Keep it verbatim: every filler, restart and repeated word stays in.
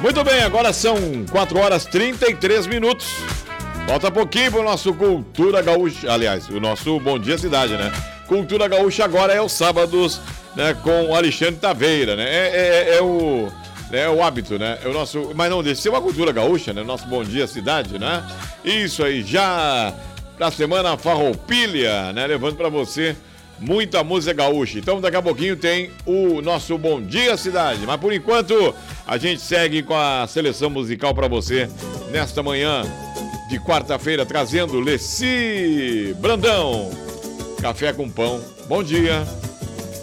Muito bem, agora são quatro horas e trinta e três minutos. Falta pouquinho para o nosso Cultura Gaúcha. Aliás, o nosso Bom Dia Cidade, né? Cultura Gaúcha agora é os sábados, né, com o Alexandre Taveira, né? É, é, é o, é o hábito, né? É o nosso, mas não deixa de ser uma Cultura Gaúcha, né? Nosso Bom Dia Cidade, né? Isso aí, já pra semana Farroupilha, né? Levando para você muita música gaúcha. Então daqui a pouquinho tem o nosso Bom Dia Cidade. Mas por enquanto a gente segue com a seleção musical para você nesta manhã de quarta-feira, trazendo Leci Brandão. Café com pão. Bom dia.